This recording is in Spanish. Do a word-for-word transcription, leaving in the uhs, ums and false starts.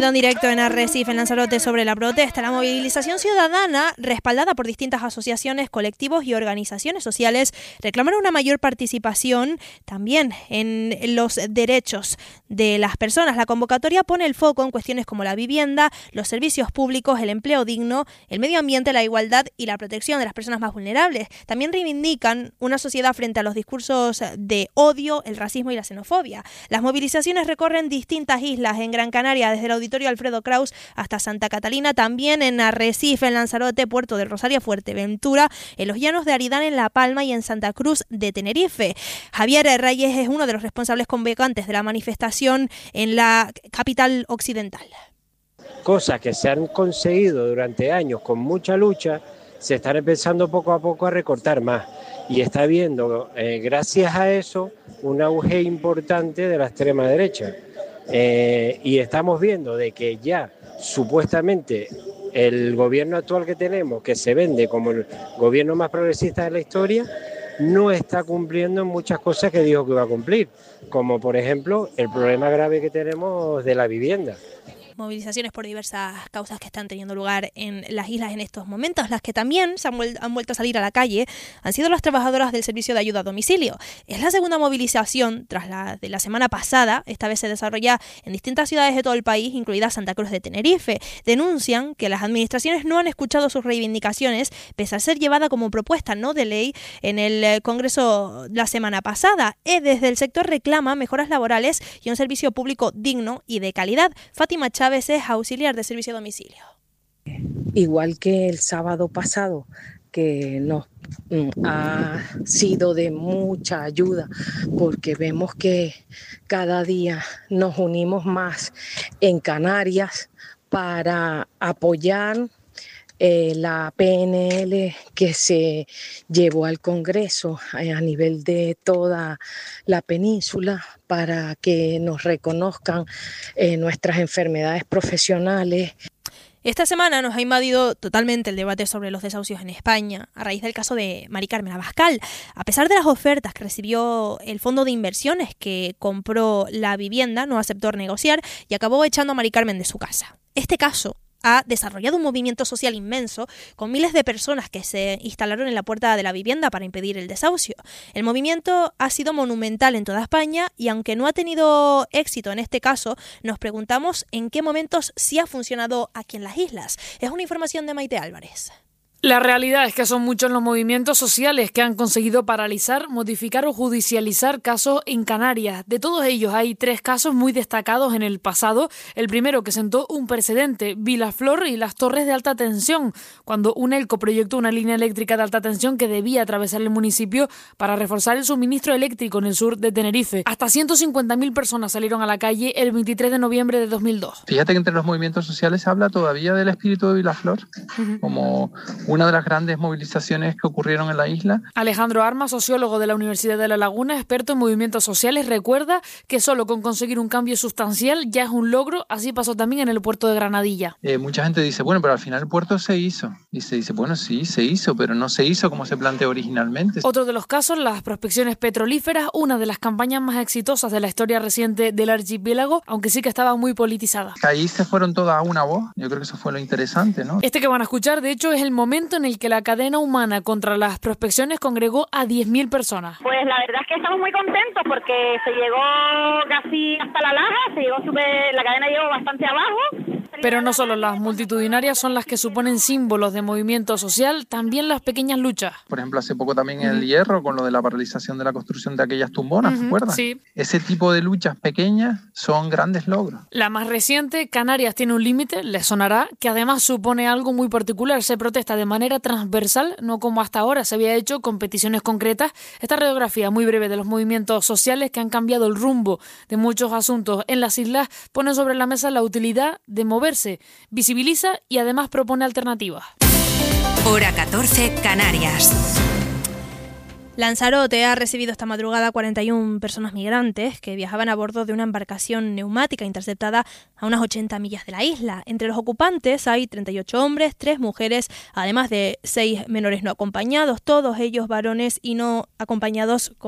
en directo en Arrecife, en Lanzarote, sobre la protesta. La movilización ciudadana, respaldada por distintas asociaciones, colectivos y organizaciones sociales, reclamaron una mayor participación también en los derechos de las personas. La convocatoria pone el foco en cuestiones como la vivienda, los servicios públicos, el empleo digno, el medio ambiente, la igualdad y la protección de las personas más vulnerables. También reivindican una sociedad frente a los discursos de odio, el racismo y la xenofobia. Las movilizaciones recorren distintas islas en Gran Canaria, desde el Auditorio Alfredo Kraus hasta Santa Catalina, también en Arrecife, en Lanzarote, Puerto del Rosario, Fuerteventura, en los Llanos de Aridane, en La Palma y en Santa Cruz de Tenerife. Javier Reyes es uno de los responsables convocantes de la manifestación en la capital occidental. Cosas que se han conseguido durante años con mucha lucha, se están empezando poco a poco a recortar más. Y está habiendo, eh, gracias a eso, un auge importante de la extrema derecha. Eh, y estamos viendo de que ya supuestamente el gobierno actual que tenemos, que se vende como el gobierno más progresista de la historia, no está cumpliendo muchas cosas que dijo que iba a cumplir, como por ejemplo el problema grave que tenemos de la vivienda. Movilizaciones por diversas causas que están teniendo lugar en las islas en estos momentos. Las que también se han, vuel- han vuelto a salir a la calle han sido las trabajadoras del servicio de ayuda a domicilio. Es la segunda movilización tras la de la semana pasada. Esta vez se desarrolla en distintas ciudades de todo el país, incluida Santa Cruz de Tenerife. Denuncian que las administraciones no han escuchado sus reivindicaciones, pese a ser llevada como propuesta no de ley en el Congreso la semana pasada. E desde el sector reclama mejoras laborales y un servicio público digno y de calidad. Fátima Chávez es auxiliar de servicio a domicilio. Igual que el sábado pasado, que nos mm, ha sido de mucha ayuda, porque vemos que cada día nos unimos más en Canarias para apoyar Eh, la P N L que se llevó al Congreso eh, a nivel de toda la península para que nos reconozcan eh, nuestras enfermedades profesionales. Esta semana nos ha invadido totalmente el debate sobre los desahucios en España, a raíz del caso de Mari Carmen Abascal. A pesar de las ofertas que recibió el fondo de inversiones que compró la vivienda, no aceptó negociar y acabó echando a Mari Carmen de su casa. Este caso ha desarrollado un movimiento social inmenso, con miles de personas que se instalaron en la puerta de la vivienda para impedir el desahucio. El movimiento ha sido monumental en toda España y, aunque no ha tenido éxito en este caso, nos preguntamos en qué momentos sí ha funcionado aquí en las islas. Es una información de Maite Álvarez. La realidad es que son muchos los movimientos sociales que han conseguido paralizar, modificar o judicializar casos en Canarias. De todos ellos hay tres casos muy destacados en el pasado. El primero, que sentó un precedente, Vilaflor y las torres de alta tensión, cuando UNELCO proyectó una línea eléctrica de alta tensión que debía atravesar el municipio para reforzar el suministro eléctrico en el sur de Tenerife. Hasta ciento cincuenta mil personas salieron a la calle el veintitrés de noviembre de dos mil dos. Fíjate que entre los movimientos sociales se habla todavía del espíritu de Vilaflor, uh-huh. como una de las grandes movilizaciones que ocurrieron en la isla. Alejandro Armas, sociólogo de la Universidad de La Laguna, experto en movimientos sociales, recuerda que solo con conseguir un cambio sustancial ya es un logro. Así pasó también en el puerto de Granadilla. Eh, mucha gente dice, bueno, pero al final el puerto se hizo. Y se dice, bueno, sí, se hizo, pero no se hizo como se planteó originalmente. Otro de los casos, las prospecciones petrolíferas, una de las campañas más exitosas de la historia reciente del archipiélago, aunque sí que estaba muy politizada. Ahí se fueron todas a una voz. Yo creo que eso fue lo interesante, ¿no? Este que van a escuchar, de hecho, es el momento en el que la cadena humana contra las prospecciones congregó a diez mil personas. Pues la verdad es que estamos muy contentos porque se llegó casi hasta la laja, se llegó super, la cadena llegó bastante abajo. Pero no solo las multitudinarias son las que suponen símbolos de movimiento social, también las pequeñas luchas. Por ejemplo, hace poco también en el Hierro, con lo de la paralización de la construcción de aquellas tumbonas, ¿te uh-huh, acuerdas? Sí. Ese tipo de luchas pequeñas son grandes logros. La más reciente, Canarias tiene un límite, les sonará, que además supone algo muy particular. Se protesta de manera transversal, no como hasta ahora se había hecho con peticiones concretas. Esta radiografía muy breve de los movimientos sociales que han cambiado el rumbo de muchos asuntos en las islas pone sobre la mesa la utilidad de moverse, visibiliza y además propone alternativas. Hora catorce, Canarias. Lanzarote ha recibido esta madrugada cuarenta y una personas migrantes que viajaban a bordo de una embarcación neumática interceptada a unas ochenta millas de la isla. Entre los ocupantes hay treinta y ocho hombres, tres mujeres, además de seis menores no acompañados, todos ellos varones y no acompañados